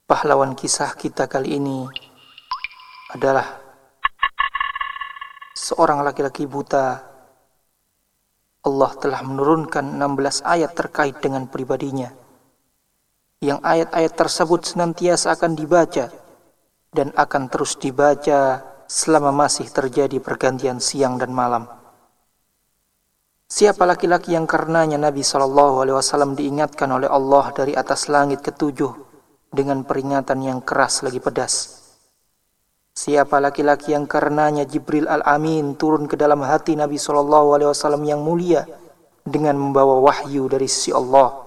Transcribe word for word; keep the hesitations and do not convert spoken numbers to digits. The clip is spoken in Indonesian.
Pahlawan kisah kita kali ini adalah seorang laki-laki buta. Allah telah menurunkan enam belas ayat terkait dengan pribadinya, yang ayat-ayat tersebut senantiasa akan dibaca dan akan terus dibaca selama masih terjadi pergantian siang dan malam. Siapa laki-laki yang karenanya Nabi shallallahu alaihi wasallam diingatkan oleh Allah dari atas langit ketujuh dengan peringatan yang keras lagi pedas? Siapa laki-laki yang karenanya Jibril Al-Amin turun ke dalam hati Nabi shallallahu alaihi wasallam yang mulia dengan membawa wahyu dari sisi Allah?